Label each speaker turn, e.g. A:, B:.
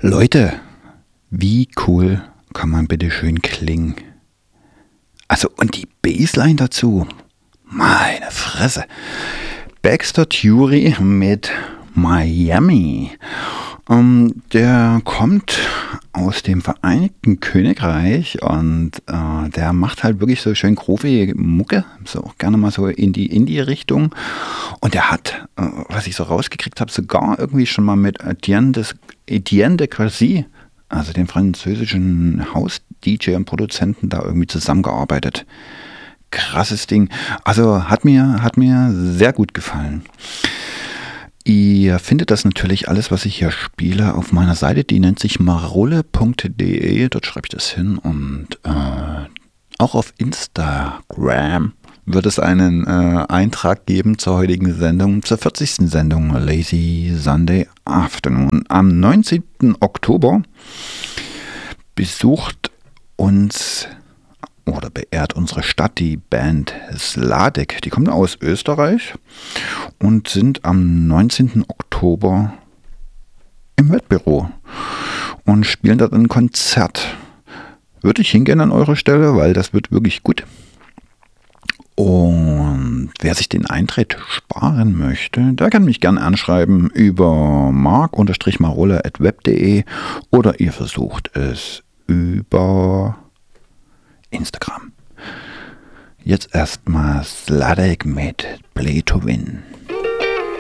A: Leute, wie cool kann man bitte schön klingen? Also, und die Bassline dazu, meine Fresse. Baxter Dury mit Miami. Der kommt aus dem Vereinigten Königreich und der macht halt wirklich so schön groovige Mucke, so auch gerne mal so in die Indie-Richtung. Und der hat, was ich so rausgekriegt habe, sogar irgendwie schon mal mit Etienne de Quasi, also dem französischen Haus-DJ und Produzenten, da irgendwie zusammengearbeitet. Krasses Ding. Also hat mir sehr gut gefallen. Ihr findet das natürlich alles, was ich hier spiele, auf meiner Seite. Die nennt sich marole.de. Dort schreibe ich das hin. Und auch auf Instagram wird es einen Eintrag geben zur heutigen Sendung, zur 40. Sendung Lazy Sunday Afternoon. Am 19. Oktober besucht uns oder beehrt unsere Stadt die Band Sladek. Die kommen aus Österreich und sind am 19. Oktober im Wettbüro und spielen dort ein Konzert. Würde ich hingehen an eurer Stelle, weil das wird wirklich gut. Und wer sich den Eintritt sparen möchte, der kann mich gerne anschreiben über mark-marole@web.de oder ihr versucht es über Instagram. Jetzt erstmal Sladek mit Play to Win.